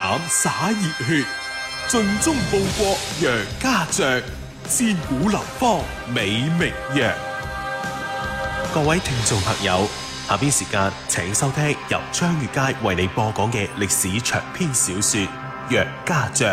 膽灑熱血，盡忠報國楊家將，千古流芳美名揚。各位聽眾朋友，下邊時間請收聽由張月佳為你播講嘅歷史長篇小說《楊家將》。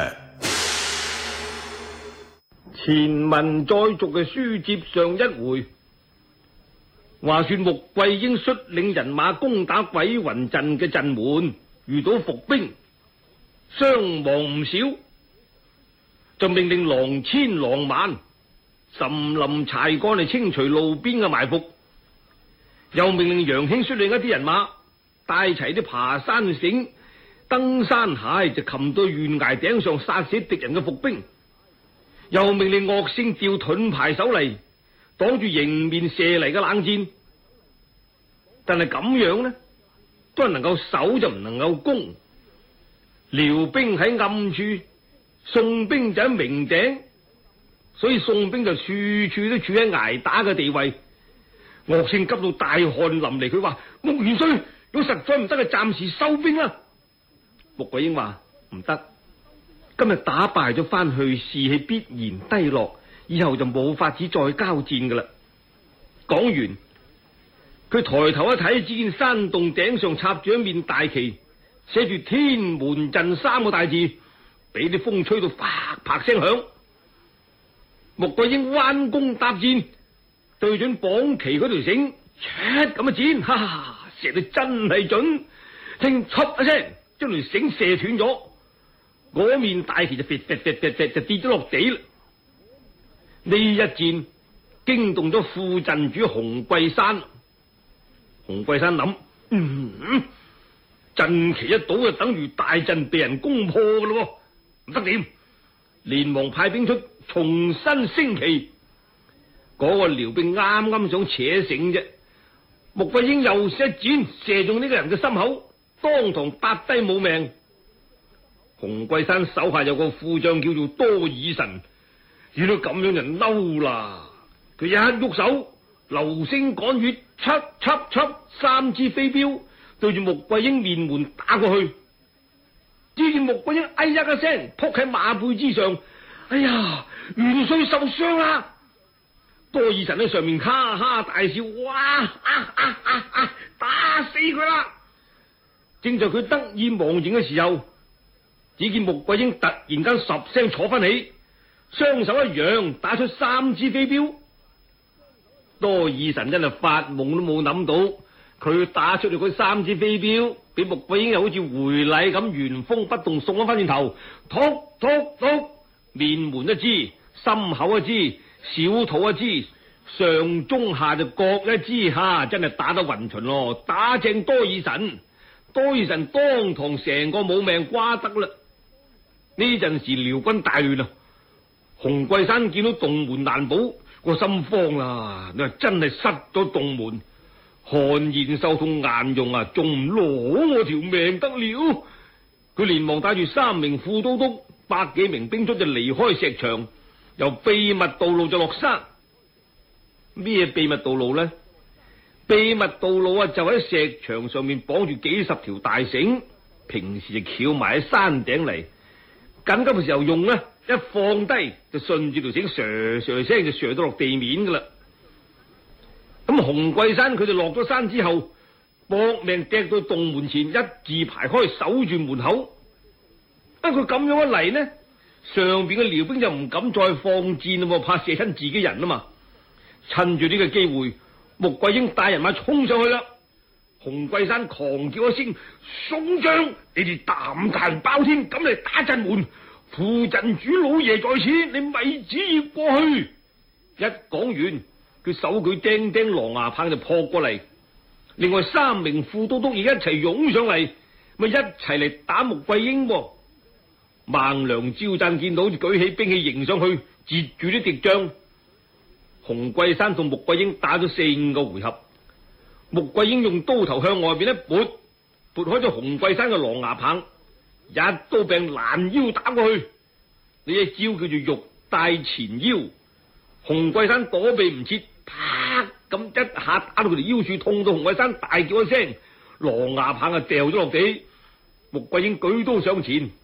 前文再續嘅書接上一回，話說穆桂英率領人馬攻打鬼雲鎮嘅陣門，遇到伏兵，傷亡唔少，就命令郎千郎萬岑林柴幹嚟清除路邊嘅埋伏，又命令楊興率領一啲人馬帶齊啲爬山繩、登山鞋，就擒到懸崖頂上殺死敵人嘅伏兵。又命令岳勝調盾牌手嚟擋住迎面射嚟嘅冷箭，但係咁樣呢，都係能夠守就唔能夠攻。遼兵喺暗處，宋兵就喺明頂，所以宋兵就處處都處喺挨打嘅地位。岳勝急到大汗淋漓，佢話：穆元帥，如果實在唔得，就暫時收兵啦。穆桂英話：唔得。今日打敗咗翻去，士氣必然低落，以後就冇法子再交戰噶啦。講完，佢抬頭一睇，只見山洞頂上插住一面大旗，寫住天門陣三個大字，俾啲風吹到啪啪聲響。穆桂英彎弓搭箭，對準綁旗嗰條繩，咁一箭，哈哈，射到真係準，聽嚓一聲，將條繩射斷咗。嗰面大旗就跌咗落地啦。呢一箭驚動咗副陣主洪桂山。洪桂山諗：陣旗一倒就等於大陣被人攻破噶咯，唔得掂，連忙派兵出重新升旗。嗰個遼兵啱啱想扯繩啫，穆桂英又射一箭射中呢個人嘅心口，當堂八低冇命。洪桂山手下有個副將叫做多爾臣，見到咁樣就嬲啦，佢一喐手，流星趕月，三支飛鏢對住穆桂英面門打過去。只見穆桂英哎呀一聲撲喺馬背之上，哎呀，元帥受傷啦！多爾臣喺上面哈哈大笑，哇，打死佢啦！正在佢得意忘形嘅時候，只見穆桂英突然間十聲坐翻起，雙手一揚，打出三支飛鏢。多爾臣真係發夢都冇諗到，佢打出嚟嗰三支飛鏢，俾穆桂英又好似回禮咁原封不動送咗翻轉頭，突，面門一支，心口一支，小肚一支，上中下就各一支，真係打得勻巡咯，打正多爾臣。多爾臣當堂成個冇命瓜得啦。呢陣時遼軍大亂啊！洪桂山見到洞門難保，個心慌啦。你話真係失咗洞門，韓延壽同顏容仲唔攞我條命得了？佢連忙帶住3名副都督、100幾名兵卒就離開石場，由秘密道路就落山。咩秘密道路呢？秘密道路就喺石牆上面綁住幾十條大繩，平時就翹埋喺山頂嚟。緊急嘅時候用呢，一放低就順住條繩唰聲就唰到落地面噶啦。咁洪桂山佢哋落咗山之後，搏命趯到洞門前，一字排開守住門口。佢咁樣一嚟呢，上邊嘅遼兵就唔敢再放箭啦，怕射親自己人啊嘛。趁住呢個機會，穆桂英帶人馬衝上去啦。洪桂山狂叫一聲：宋將，你哋膽大包天，咁嚟打陣門！副陣主老爺在此，你咪旨意過去。一講完，佢手舉叮叮狼牙棒就撲過嚟。另外3名副都督亦一齊湧上嚟，咪一齊嚟打穆桂英。孟良招贊見到舉起兵器迎上去，截住啲敵將。洪桂山同穆桂英打咗4、5個回合。穆桂英用刀頭向外邊一撥開咗洪桂山嘅狼牙棒，一刀柄攔腰打過去。呢一招叫做玉帶前腰。洪桂山躲避唔切，啪咁一下打到佢條腰處，痛到洪桂山大叫一聲，狼牙棒掉咗落地。穆桂英舉刀上前，